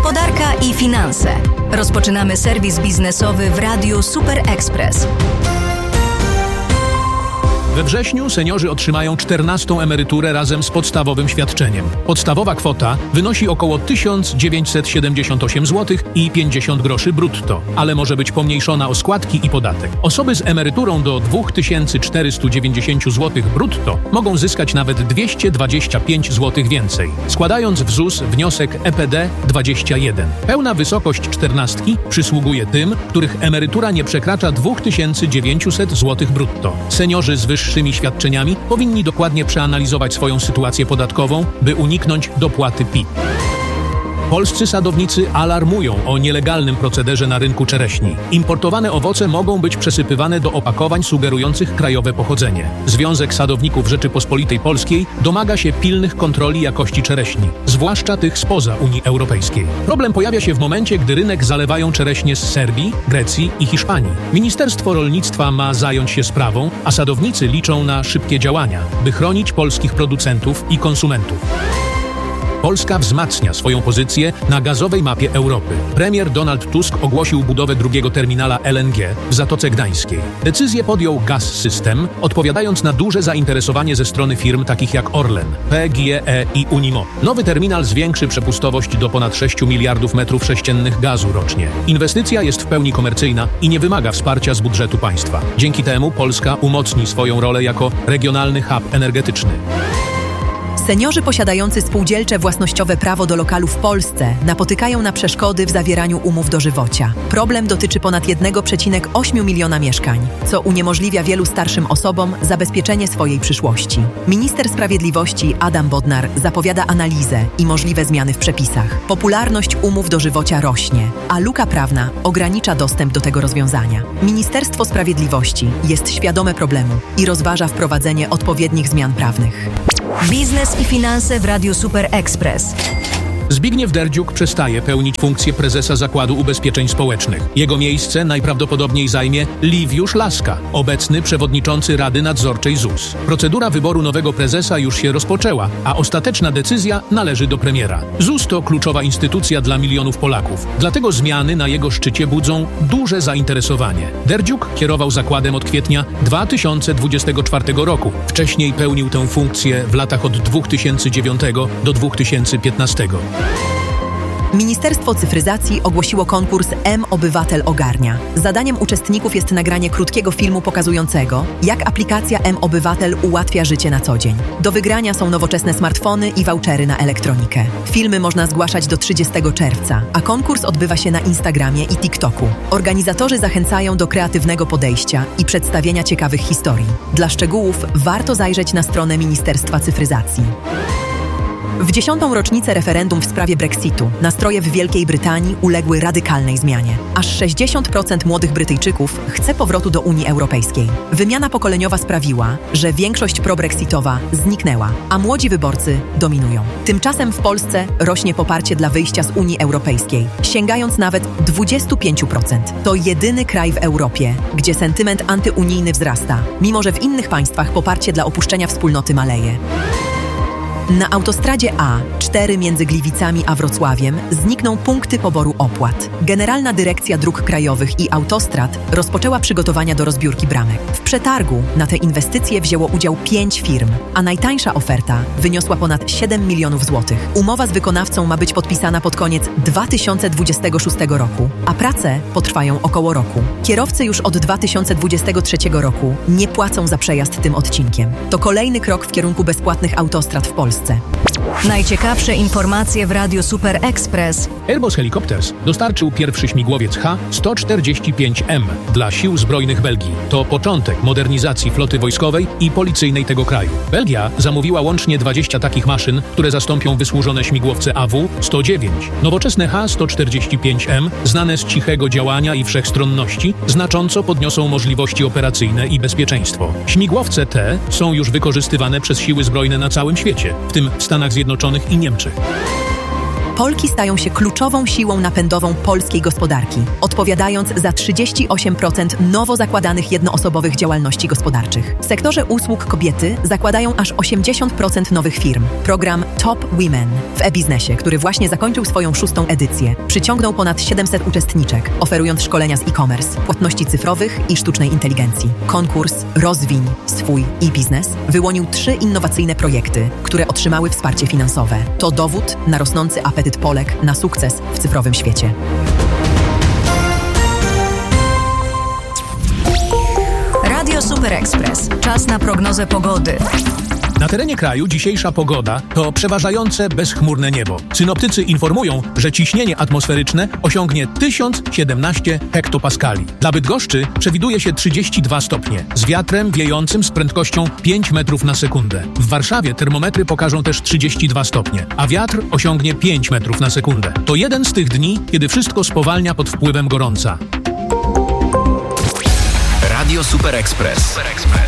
Gospodarka i finanse. Rozpoczynamy serwis biznesowy w Radiu Super Express. We wrześniu seniorzy otrzymają 14. emeryturę razem z podstawowym świadczeniem. Podstawowa kwota wynosi około 1978 zł i 50 groszy brutto, ale może być pomniejszona o składki i podatek. Osoby z emeryturą do 2490 zł brutto mogą zyskać nawet 225 zł więcej, składając w ZUS wniosek EPD 21. Pełna wysokość 14 przysługuje tym, których emerytura nie przekracza 2900 zł brutto. Seniorzy z wyższymi świadczeniami powinni dokładnie przeanalizować swoją sytuację podatkową, by uniknąć dopłaty PIT. Polscy sadownicy alarmują o nielegalnym procederze na rynku czereśni. Importowane owoce mogą być przesypywane do opakowań sugerujących krajowe pochodzenie. Związek Sadowników Rzeczypospolitej Polskiej domaga się pilnych kontroli jakości czereśni, zwłaszcza tych spoza Unii Europejskiej. Problem pojawia się w momencie, gdy rynek zalewają czereśnie z Serbii, Grecji i Hiszpanii. Ministerstwo Rolnictwa ma zająć się sprawą, a sadownicy liczą na szybkie działania, by chronić polskich producentów i konsumentów. Polska wzmacnia swoją pozycję na gazowej mapie Europy. Premier Donald Tusk ogłosił budowę drugiego terminala LNG w Zatoce Gdańskiej. Decyzję podjął Gaz-System, odpowiadając na duże zainteresowanie ze strony firm takich jak Orlen, PGE i Unimog. Nowy terminal zwiększy przepustowość do ponad 6 miliardów metrów sześciennych gazu rocznie. Inwestycja jest w pełni komercyjna i nie wymaga wsparcia z budżetu państwa. Dzięki temu Polska umocni swoją rolę jako regionalny hub energetyczny. Seniorzy posiadający spółdzielcze własnościowe prawo do lokalu w Polsce napotykają na przeszkody w zawieraniu umów dożywocia. Problem dotyczy ponad 1,8 miliona mieszkań, co uniemożliwia wielu starszym osobom zabezpieczenie swojej przyszłości. Minister Sprawiedliwości Adam Bodnar zapowiada analizę i możliwe zmiany w przepisach. Popularność umów dożywocia rośnie, a luka prawna ogranicza dostęp do tego rozwiązania. Ministerstwo Sprawiedliwości jest świadome problemu i rozważa wprowadzenie odpowiednich zmian prawnych. Biznes i finanse w Radiu Super Express. Zbigniew Derdziuk przestaje pełnić funkcję prezesa Zakładu Ubezpieczeń Społecznych. Jego miejsce najprawdopodobniej zajmie Liwiusz Laska, obecny przewodniczący Rady Nadzorczej ZUS. Procedura wyboru nowego prezesa już się rozpoczęła, a ostateczna decyzja należy do premiera. ZUS to kluczowa instytucja dla milionów Polaków, dlatego zmiany na jego szczycie budzą duże zainteresowanie. Derdziuk kierował zakładem od kwietnia 2024 roku. Wcześniej pełnił tę funkcję w latach od 2009 do 2015. Ministerstwo Cyfryzacji ogłosiło konkurs M-Obywatel Ogarnia. Zadaniem uczestników jest nagranie krótkiego filmu pokazującego, jak aplikacja M-Obywatel ułatwia życie na co dzień. Do wygrania są nowoczesne smartfony i vouchery na elektronikę. Filmy można zgłaszać do 30 czerwca, a konkurs odbywa się na Instagramie i TikToku. Organizatorzy zachęcają do kreatywnego podejścia i przedstawienia ciekawych historii. Dla szczegółów warto zajrzeć na stronę Ministerstwa Cyfryzacji. W 10. rocznicę referendum w sprawie Brexitu nastroje w Wielkiej Brytanii uległy radykalnej zmianie. Aż 60% młodych Brytyjczyków chce powrotu do Unii Europejskiej. Wymiana pokoleniowa sprawiła, że większość probrexitowa zniknęła, a młodzi wyborcy dominują. Tymczasem w Polsce rośnie poparcie dla wyjścia z Unii Europejskiej, sięgając nawet 25%. To jedyny kraj w Europie, gdzie sentyment antyunijny wzrasta, mimo że w innych państwach poparcie dla opuszczenia wspólnoty maleje. Na autostradzie A4 między Gliwicami a Wrocławiem znikną punkty poboru opłat. Generalna Dyrekcja Dróg Krajowych i Autostrad rozpoczęła przygotowania do rozbiórki bramek. W przetargu na te inwestycje wzięło udział 5 firm, a najtańsza oferta wyniosła ponad 7 milionów złotych. Umowa z wykonawcą ma być podpisana pod koniec 2026 roku, a prace potrwają około roku. Kierowcy już od 2023 roku nie płacą za przejazd tym odcinkiem. To kolejny krok w kierunku bezpłatnych autostrad w Polsce. Najciekawsze informacje w Radiu Super Express. Airbus Helicopters dostarczył pierwszy śmigłowiec H-145M dla Sił Zbrojnych Belgii. To początek modernizacji floty wojskowej i policyjnej tego kraju. Belgia zamówiła łącznie 20 takich maszyn, które zastąpią wysłużone śmigłowce AW-109. Nowoczesne H-145M, znane z cichego działania i wszechstronności, znacząco podniosą możliwości operacyjne i bezpieczeństwo. Śmigłowce te są już wykorzystywane przez siły zbrojne na całym świecie, w tym w Stanach Zjednoczonych i Niemczech. Polki stają się kluczową siłą napędową polskiej gospodarki, odpowiadając za 38% nowo zakładanych jednoosobowych działalności gospodarczych. W sektorze usług kobiety zakładają aż 80% nowych firm. Program Top Women w e-biznesie, który właśnie zakończył swoją 6. edycję, przyciągnął ponad 700 uczestniczek, oferując szkolenia z e-commerce, płatności cyfrowych i sztucznej inteligencji. Konkurs Rozwiń swój e-biznes wyłonił 3 innowacyjne projekty, które otrzymały wsparcie finansowe. To dowód na rosnący apetyt Polek na sukces w cyfrowym świecie. Radio Super Express. Czas na prognozę pogody. Na terenie kraju dzisiejsza pogoda to przeważające bezchmurne niebo. Synoptycy informują, że ciśnienie atmosferyczne osiągnie 1017 hektopaskali. Dla Bydgoszczy przewiduje się 32 stopnie, z wiatrem wiejącym z prędkością 5 metrów na sekundę. W Warszawie termometry pokażą też 32 stopnie, a wiatr osiągnie 5 metrów na sekundę. To jeden z tych dni, kiedy wszystko spowalnia pod wpływem gorąca. Radio Super Express.